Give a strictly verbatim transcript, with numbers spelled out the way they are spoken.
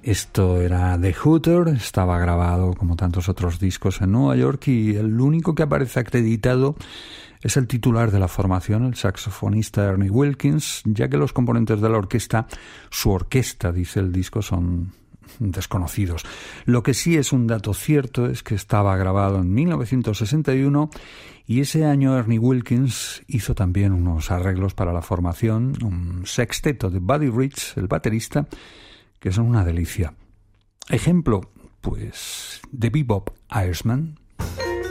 Esto era The Hooter, estaba grabado como tantos otros discos en Nueva York y el único que aparece acreditado es el titular de la formación, el saxofonista Ernie Wilkins, ya que los componentes de la orquesta, su orquesta, dice el disco, son desconocidos. Lo que sí es un dato cierto es que estaba grabado en mil novecientos sesenta y uno y ese año Ernie Wilkins hizo también unos arreglos para la formación, un sexteto de Buddy Rich, el baterista, que son una delicia. Ejemplo, pues, de Bebop Airsman.